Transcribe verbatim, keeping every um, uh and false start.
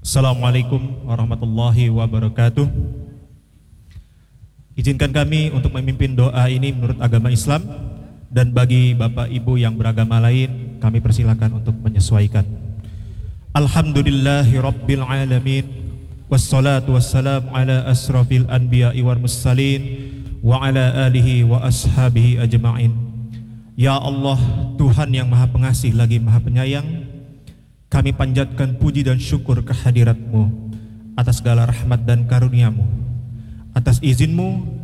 Assalamualaikum warahmatullahi wabarakatuh. Izinkan kami untuk memimpin doa ini menurut agama Islam, dan bagi bapak ibu yang beragama lain kami persilakan untuk menyesuaikan. Alhamdulillahi rabbil alamin, wassalatu wassalamu ala asrafil anbiya'i wal mursalin wa ala alihi wa ashabihi ajma'in. Ya Allah, Tuhan yang maha pengasih lagi maha penyayang, kami panjatkan puji dan syukur kehadirat-Mu atas segala rahmat dan karunia-Mu. Atas izin-Mu